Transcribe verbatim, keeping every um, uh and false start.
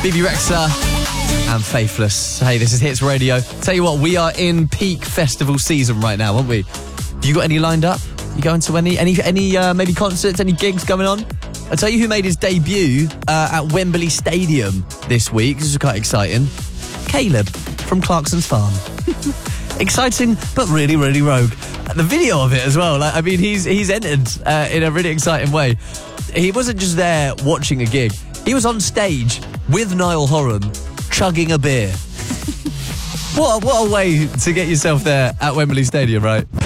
Bebe Rexha and Faithless. Hey, this is Hits Radio. Tell you what, we are in peak festival season right now, aren't we? Have you got any lined up? You going to any, any, any uh, maybe concerts, any gigs going on? I'll tell you who made his debut uh, at Wembley Stadium this week. This is quite exciting. Caleb from Clarkson's Farm. Exciting, but really, really rogue. The video of it as well. Like, I mean, he's he's entered uh, in a really exciting way. He wasn't just there watching a gig. He was on stage with Niall Horan, chugging a beer. What a, what a way to get yourself there at Wembley Stadium, right?